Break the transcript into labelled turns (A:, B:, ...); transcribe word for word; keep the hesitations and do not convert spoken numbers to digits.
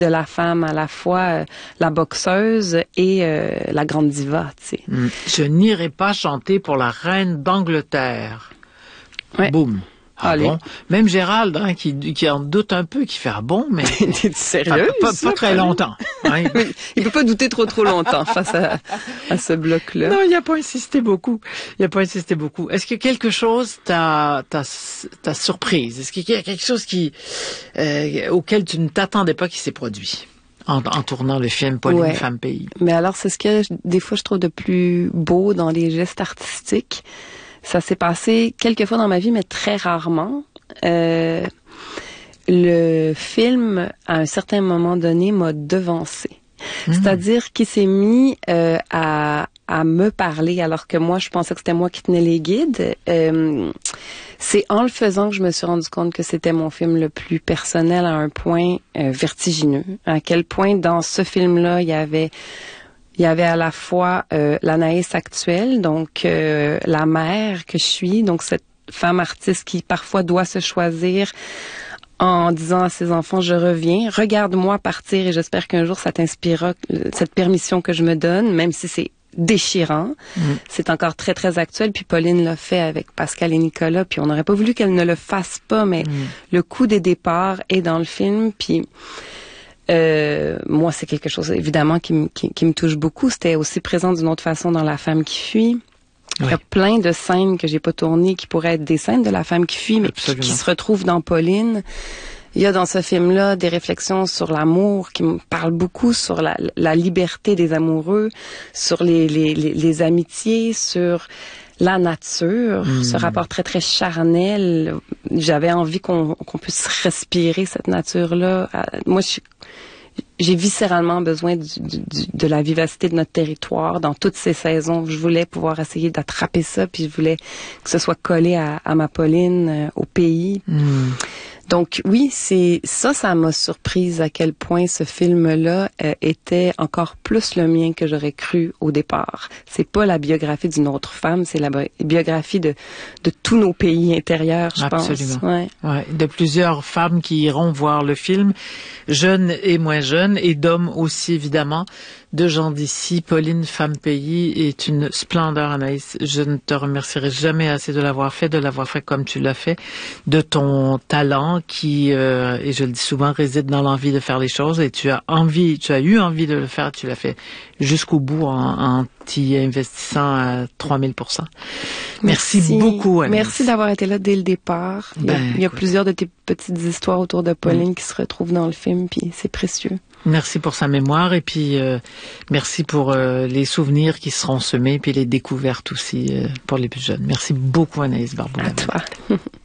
A: de la femme à la fois euh, la boxeuse et euh, la grande diva, tu sais.
B: Mm. Je n'irai pas chanter pour la reine d'Angleterre.
A: Ouais.
B: Boum. Ah
A: Allez.
B: bon? Même Gérald, hein, qui, qui en doute un peu, qui fait ah bon, mais
A: T'es sérieux?
B: pas, pas, pas très longtemps. Hein.
A: Il peut pas douter trop trop longtemps face à, à ce bloc-là.
B: Non, il n'a pas insisté beaucoup. Il n'a pas insisté beaucoup. Est-ce que quelque chose t'a t'a t'a surprise? Est-ce qu'il y a quelque chose qui euh, auquel tu ne t'attendais pas qui s'est produit en, en tournant le film Pauline,
A: ouais.
B: Femme Pays?
A: Mais alors, c'est ce que des fois je trouve de plus beau dans les gestes artistiques. Ça s'est passé quelques fois dans ma vie, mais très rarement. Euh, le film, à un certain moment donné, m'a devancé. Mmh. C'est-à-dire qu'il s'est mis euh, à, à me parler alors que moi, je pensais que c'était moi qui tenais les guides. Euh, c'est en le faisant que je me suis rendu compte que c'était mon film le plus personnel à un point euh, vertigineux. À quel point dans ce film-là, il y avait... Il y avait à la fois euh, l'Anaïs actuelle, donc euh, la mère que je suis, donc cette femme artiste qui parfois doit se choisir en disant à ses enfants, je reviens, regarde-moi partir et j'espère qu'un jour ça t'inspirera, cette permission que je me donne, même si c'est déchirant. Mmh. C'est encore très, très actuel. Puis Pauline l'a fait avec Pascal et Nicolas, puis on n'aurait pas voulu qu'elle ne le fasse pas, mais mmh. le coup des départs est dans le film, puis... Euh, moi, c'est quelque chose, évidemment, qui, m- qui, qui me touche beaucoup. C'était aussi présent d'une autre façon dans La femme qui fuit. Oui. Il y a plein de scènes que j'ai pas tournées qui pourraient être des scènes de La femme qui fuit, mais qui, qui se retrouvent dans Pauline. Il y a dans ce film-là des réflexions sur l'amour qui me parlent beaucoup sur la, la liberté des amoureux, sur les, les, les, les amitiés, sur la nature, mmh. ce rapport très, très charnel. J'avais envie qu'on, qu'on puisse respirer cette nature-là. Moi, je, j'ai viscéralement besoin du, du, de la vivacité de notre territoire dans toutes ces saisons. Je voulais pouvoir essayer d'attraper ça, puis je voulais que ce soit collé à, à ma Pauline, euh, au pays. Mmh. Donc oui, c'est ça, ça m'a surprise à quel point ce film-là euh, était encore plus le mien que j'aurais cru au départ. C'est pas la biographie d'une autre femme, c'est la biographie de de tous nos pays intérieurs, je pense.
B: Absolument.
A: Ouais.
B: Ouais, de plusieurs femmes qui iront voir le film, jeunes et moins jeunes, et d'hommes aussi évidemment. De gens d'ici, Pauline, Femme Pays, est une splendeur, Anaïs. Je ne te remercierai jamais assez de l'avoir fait, de l'avoir fait comme tu l'as fait, de ton talent qui, euh, et je le dis souvent, réside dans l'envie de faire les choses, et tu as envie, tu as eu envie de le faire, tu l'as fait jusqu'au bout en, en t'y investissant à trois mille pour cent. Merci, Merci beaucoup, Anaïs.
A: Merci d'avoir été là dès le départ. Il y a, ben, il y a plusieurs de tes petites histoires autour de Pauline oui. qui se retrouvent dans le film, puis c'est précieux.
B: Merci pour sa mémoire et puis euh, merci pour euh, les souvenirs qui seront semés puis les découvertes aussi euh, pour les plus jeunes. Merci beaucoup Anaïs Barbeau.
A: À toi.